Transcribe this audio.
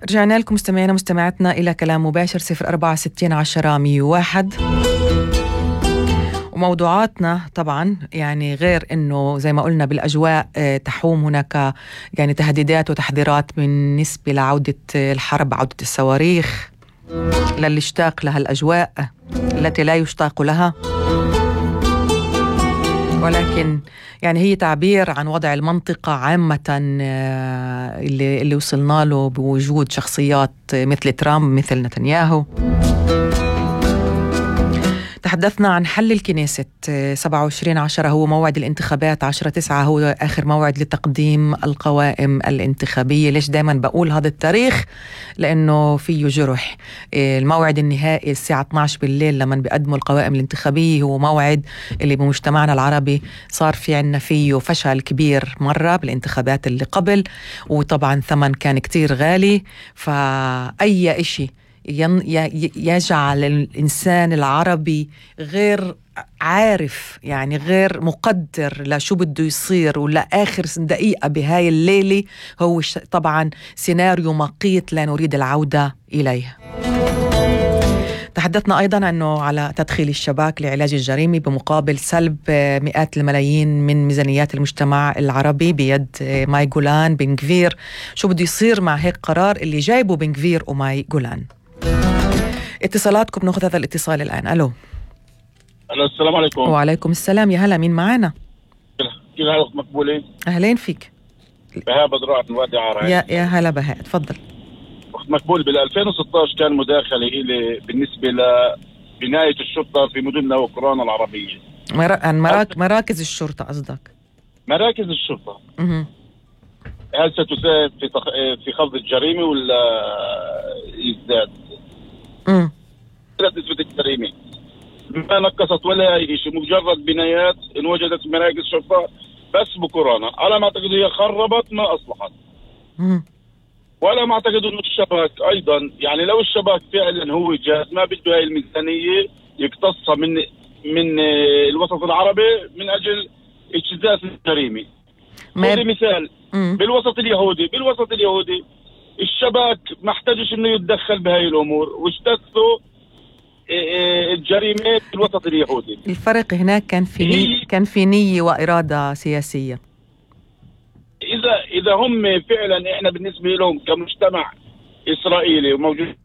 رجعنا لكم مستمعينا مستمعاتنا إلى كلام مباشر 0460 10 101. وموضوعاتنا طبعا يعني غير أنه زي ما قلنا بالأجواء تحوم هناك يعني تهديدات وتحذيرات بالنسبة لعودة الحرب، عودة الصواريخ للي اشتاق لها الأجواء التي لا يشتاق لها، ولكن يعني هي تعبير عن وضع المنطقة عامة اللي وصلنا له بوجود شخصيات مثل ترامب مثل نتنياهو. تحدثنا عن حل الكنيست 27/10 هو موعد الانتخابات، 10/9 هو آخر موعد لتقديم القوائم الانتخابية. ليش دايما بقول هذا التاريخ؟ لأنه فيه جرح. الموعد النهائي الساعة 12 بالليل لما بيقدموا القوائم الانتخابية هو موعد اللي بمجتمعنا العربي صار في عنا فيه فشل كبير مرة بالانتخابات اللي قبل، وطبعا ثمن كان كتير غالي. فأي إشي يجعل الإنسان العربي غير عارف يعني غير مقدر لشو بده يصير ولا آخر دقيقة بهاي الليلة هو طبعا سيناريو مقيت لا نريد العودة إليه. تحدثنا أيضا أنه على تدخيل الشباك لعلاج الجريمة بمقابل سلب مئات الملايين من ميزانيات المجتمع العربي بيد ماي جولان بن غفير. شو بده يصير مع هيك قرار اللي جايبه بن غفير وماي جولان؟ اتصالاتكم، بناخذ هذا الاتصال الآن. ألو. السلام عليكم. وعليكم السلام، يا هلا، مين معانا؟ كيف حالك مقبولة؟ أهلين فيك. بهاء بدراء من وادي عرعر. يا هلا بهاء، تفضل. أخت مقبول، بال 2016 كان مداخلة إلي بالنسبة لبناية الشرطة في مدننا وقرانا العربية. مراكز الشرطة قصدك؟ مراكز الشرطة. هل ستساهم في خفض الجريمة ولا يزداد؟ نسبة الجريمة ما نقصت ولا أي شيء، مجرد بنايات إن وجدت مراكز شرطة بس بقرانا. على ما أعتقد هي خربت ما أصلحت. ولا ما أعتقد إنه الشباك أيضا، يعني لو الشباك فعلا هو جاهز ما بده هاي الميزانية يقتصها من الوسط العربي من أجل اجتزاز الجريمة. خذي مثال بالوسط اليهودي الشباك ما احتاجش إنه يتدخل بهاي الأمور واجتزوا الجريمة في الوسط اليهودي. الفرق هناك كان في نية وإرادة سياسية. إذا هم فعلا، إحنا بالنسبة لهم كمجتمع إسرائيلي وموجود